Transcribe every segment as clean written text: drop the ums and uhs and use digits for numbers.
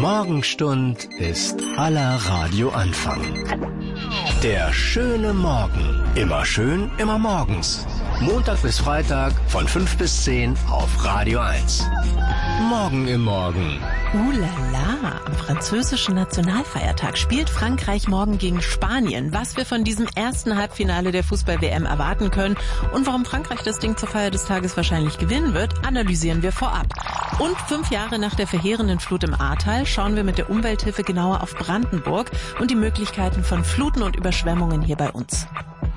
Morgenstund ist aller Radioanfang. Der schöne Morgen. Immer schön, immer morgens. Montag bis Freitag von 5 bis 10 auf Radio 1. Morgen im Morgen. La, am französischen Nationalfeiertag spielt Frankreich morgen gegen Spanien. Was wir von diesem ersten Halbfinale der Fußball-WM erwarten können und warum Frankreich das Ding zur Feier des Tages wahrscheinlich gewinnen wird, analysieren wir vorab. Und 5 Jahre nach der verheerenden Flut im Ahrtal schauen wir mit der Umwelthilfe genauer auf Brandenburg und die Möglichkeiten von Fluten und Überschwemmungen hier bei uns.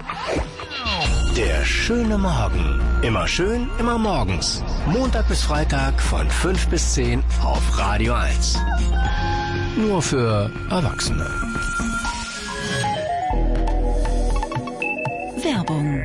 Der schöne Morgen. Immer schön, immer morgens. Montag bis Freitag von 5 bis 10 auf Radio 1. Nur für Erwachsene. Werbung.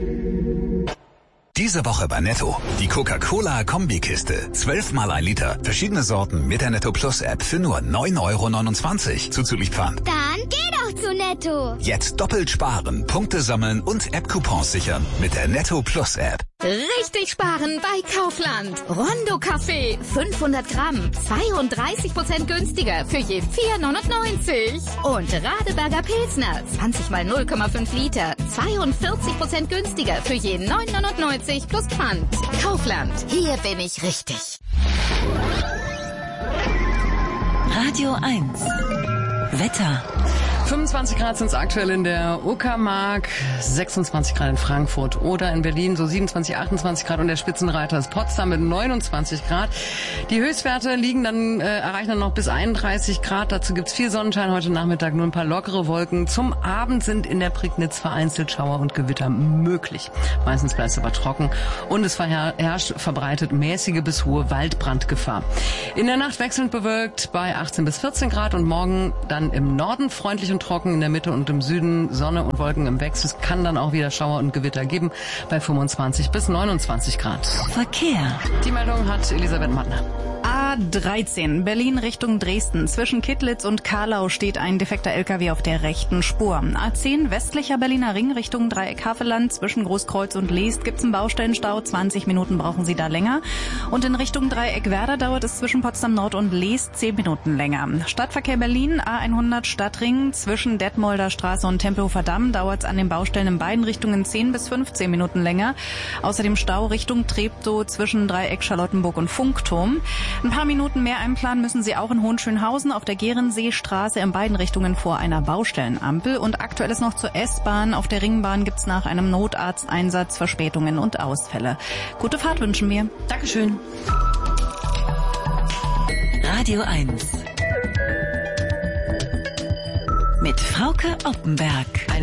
Diese Woche bei Netto. Die Coca-Cola-Kombikiste. 12 mal 1 Liter. Verschiedene Sorten mit der Netto Plus App für nur 9,29 € zuzüglich Pfand. Dann geh doch zu Netto. Jetzt doppelt sparen, Punkte sammeln und App-Coupons sichern mit der Netto Plus App. Richtig sparen bei Kaufland. Rondo Kaffee 500 Gramm, 32% günstiger für je 4,99. Und Radeberger Pilsner 20 mal 0,5 Liter, 42% günstiger für je 9,99 plus Pfand. Kaufland, hier bin ich richtig. Radio 1. Wetter. 25 Grad sind es aktuell in der Uckermark, 26 Grad in Frankfurt oder in Berlin, so 27, 28 Grad und der Spitzenreiter ist Potsdam mit 29 Grad. Die Höchstwerte erreichen dann noch bis 31 Grad. Dazu gibt's viel Sonnenschein heute Nachmittag, nur ein paar lockere Wolken. Zum Abend sind in der Prignitz vereinzelt Schauer und Gewitter möglich. Meistens bleibt es aber trocken und es herrscht verbreitet mäßige bis hohe Waldbrandgefahr. In der Nacht wechselnd bewölkt bei 18 bis 14 Grad und morgen dann im Norden freundlich und trocken, in der Mitte und im Süden Sonne und Wolken im Wechsel. Es kann dann auch wieder Schauer und Gewitter geben bei 25 bis 29 Grad. Verkehr. Die Meldung hat Elisabeth Mattner. A13 Berlin Richtung Dresden. Zwischen Kittlitz und Karlau steht ein defekter LKW auf der rechten Spur. A10 westlicher Berliner Ring Richtung Dreieck Havelland. Zwischen Großkreuz und Leest gibt's einen Baustellenstau. 20 Minuten brauchen Sie da länger. Und in Richtung Dreieck Werder dauert es zwischen Potsdam Nord und Leest 10 Minuten länger. Stadtverkehr Berlin A100 Stadtring. Zwischen Detmolder Straße und Tempelhofer Damm dauert es an den Baustellen in beiden Richtungen 10 bis 15 Minuten länger. Außerdem Stau Richtung Treptow zwischen Dreieck Charlottenburg und Funkturm. Ein paar Minuten mehr einplanen müssen Sie auch in Hohenschönhausen auf der Gerenseestraße in beiden Richtungen vor einer Baustellenampel. Und aktuell ist noch zur S-Bahn. Auf der Ringbahn gibt's nach einem Notarzteinsatz Verspätungen und Ausfälle. Gute Fahrt wünschen wir. Dankeschön. Radio 1. Mit Frauke Oppenberg.